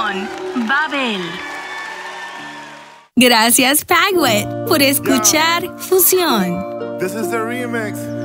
con Babel. Gracias, Pagwet, por escuchar Fusión. This is the remix.